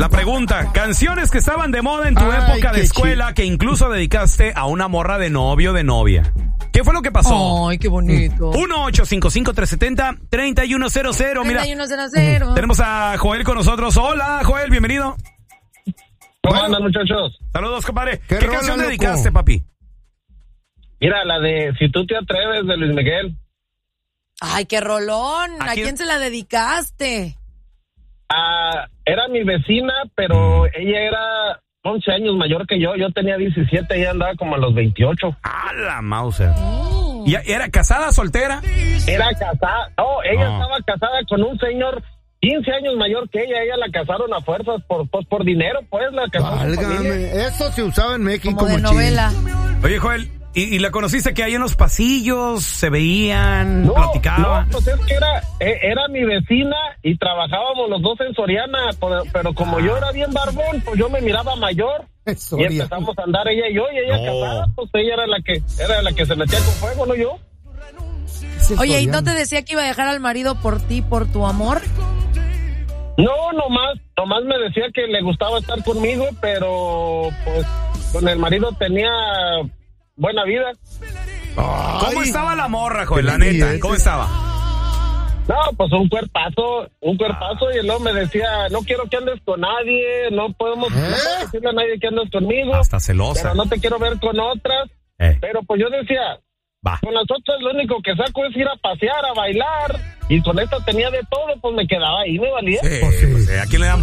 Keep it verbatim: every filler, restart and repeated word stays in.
La pregunta, canciones que estaban de moda en tu Ay, época de qué escuela chido. que incluso dedicaste a una morra de novio o de novia. ¿Qué fue lo que pasó? Ay, qué bonito. uno ocho cinco cinco, tres siete cero, tres uno cero cero. Mira, treinta y uno cero cero. tenemos a Joel con nosotros. Hola, Joel, bienvenido. ¿Cómo andan, muchachos? Saludos, compadre. ¿Qué ¿Qué, rola, canción loco? dedicaste, papi? Mira, la de Si tú te atreves de Luis Miguel. Ay, qué rolón. ¿A ¿A quién? quién se la dedicaste? Ah, era mi vecina, pero ella era once años mayor que yo. Yo tenía diecisiete, ella andaba como a los veintiocho. A la Mauser. Mm. ¿Y era casada, soltera? Era casada. No, ella Ah. estaba casada con un señor quince años mayor que ella. Ella la casaron a fuerzas por, pues, por dinero, pues la casaron. con familia. Válgame. Eso se usaba en México. Como de muchísimo. novela. Oye, Joel, ¿y, y la conociste que ahí en los pasillos se veían, No, platicaban? no, pues es que era, eh, era mi vecina y trabajábamos los dos en Soriana, pero, pero como yo era bien barbón, pues yo me miraba mayor. Y Soriana. empezamos a andar ella y yo, y ella No. casada, pues ella era la que era la que se metía con fuego, no yo. Sí, Oye, ¿y no Soriana. te decía que iba a dejar al marido por ti, por tu amor? No, nomás, nomás me decía que le gustaba estar conmigo, pero pues con el marido tenía buena vida. ¿Cómo Ay. estaba la morra, Joel? La Qué neta, bien. ¿cómo estaba? No, pues un cuerpazo, un cuerpazo, y luego me decía, no quiero que andes con nadie, no podemos, no puedo decirle a nadie que andes conmigo, Hasta celosa. pero no te quiero ver con otras. Eh, Pero pues yo decía, va. con las otras lo único que saco es ir a pasear, a bailar, y con esta tenía de todo, pues me quedaba ahí, me valía. Sí, pues, eh, ¿a quién le dan